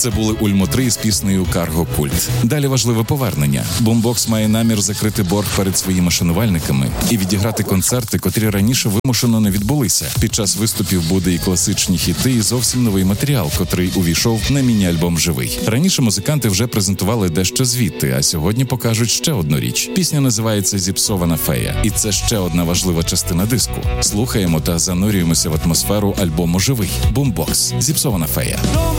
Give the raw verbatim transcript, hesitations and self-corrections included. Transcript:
Це були Ульмо три з піснею «Карго Культ». Далі важливе повернення. Бумбокс має намір закрити борг перед своїми шанувальниками і відіграти концерти, котрі раніше вимушено не відбулися. Під час виступів буде і класичні хіти, і зовсім новий матеріал, котрий увійшов на міні-альбом «Живий». Раніше музиканти вже презентували дещо звідти, а сьогодні покажуть ще одну річ. Пісня називається «Зіпсована фея». І це ще одна важлива частина диску. Слухаємо та занурюємося в атмосферу альбому «Живий». Бумбокс. «Зіпсована фея».